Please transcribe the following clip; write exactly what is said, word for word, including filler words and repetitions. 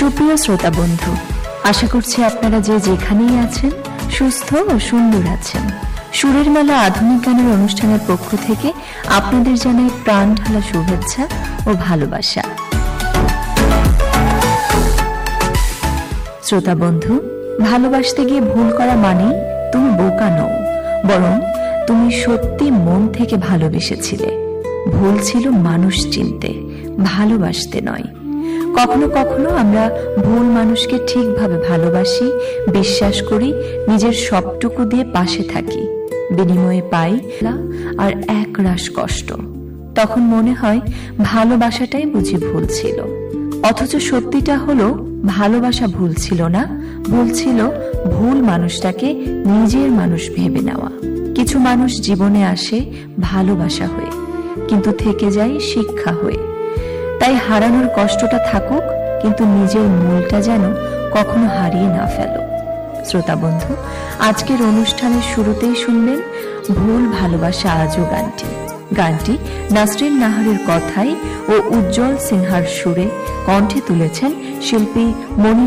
সুপ্রিয় শ্রোতা বন্ধু, আশা করছি আপনারা যে যেখানেই আছেন সুস্থ ও সুন্দর আছেন। সুরের মেলা আধুনিক গানের অনুষ্ঠানের পক্ষ থেকে আপনাদের জানাই প্রাণ ঢালা শুভেচ্ছা ও ভালোবাসা। শ্রোতা বন্ধু, ভালোবাসতে গিয়ে ভুল করা মানেই তুমি বোকা নও, বরং তুমি সত্যি মন থেকে ভালোবেসেছিলে। ভুল ছিল মানুষ চিনতে, ভালোবাসতে নয়। কখনো কখনো আমরা ভুল মানুষকে ঠিকভাবে ভালোবাসি, বিশ্বাস করি, নিজের সবটুকু দিয়ে পাশে থাকি, বিনিময়ে পাই আর এক রাশ কষ্ট। তখন মনে হয় ভালোবাসাটাই বুঝি ভুল ছিল। অথচ সত্যিটা হলো ভালোবাসা ভুল ছিল না, ভুল ছিল ভুল মানুষটাকে নিজের মানুষ ভেবে নেওয়া। কিছু মানুষ জীবনে আসে ভালোবাসা হয়ে, কিন্তু থেকে যায় শিক্ষা হয়ে। তাই হারানোর কষ্টটা থাকুক, কিন্তু নিজের মূলটা যেন কখনো হারিয়ে না ফেলো। শ্রোতা বন্ধু, আজকের অনুষ্ঠানের শুরুতেই শুনবেন ভুল ভালোবাসা আজও গানটি। গানটি নাসরিন নাহারের কথায় ও উজ্জ্বল সিনহার সুরে কণ্ঠে তুলেছেন শিল্পী মনি